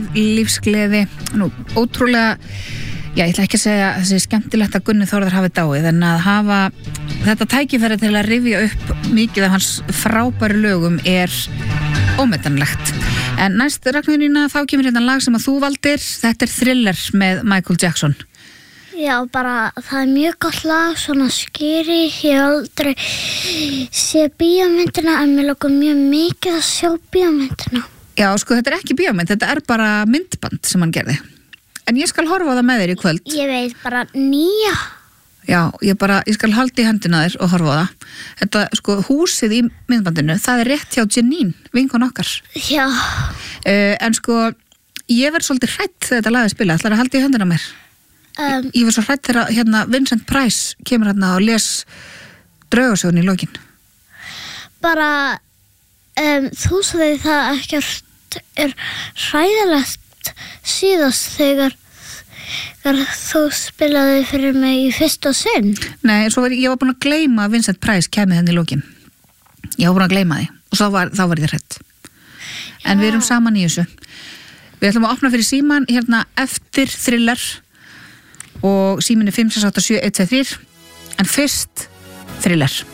lífsgleði. Nú, ótrúlega, já, ég ætla ekki að segja að það sé skemmtilegt að Gunni Þórðar hafi dáið, en að hafa þetta tækifæri til að rifja upp mikið af hans frábæru lögum er ómetanlegt. En næst, Ragnheiður, þá kemur hérna lag sem að þú valdir. Þetta er Thriller með Michael Jackson. Já, bara það er mjög gott lag, svona skeri. Ég hef aldrei séð bíómyndina, en mér langar mjög mikið að sjá bíómyndina. Já, sko, þetta er ekki bíómynd, þetta er bara myndband sem hann gerði. En ég skal horfa á það með þér í kvöld. Ég veit bara nýja. Já, ég skal halda í hendina þér og horfa á það. Þetta, sko, húsið í myndbandinu, það er rétt hjá Janine, vinkon okkar. Já. En sko, ég verð svolítið hrædd þegar þetta lagið spila. Ætlarðu að halda í hendina mér? Ég var svo hrædd þegar hérna Vincent Price kemur hérna og les draugasögun í lokin. Bara, þú sagði það ekkert er hræðilegt síðast þegar þú spilaði fyrir mig í fyrsta sinn. Nei, ég var búin að gleyma að Vincent Price kemur henni í lokin. Ég var búin að gleyma því og þá var ég hrædd. En við erum saman í þessu. Við ætlum að opna fyrir síman hérna eftir Thriller og síminn er 5687123, en fyrst Thriller.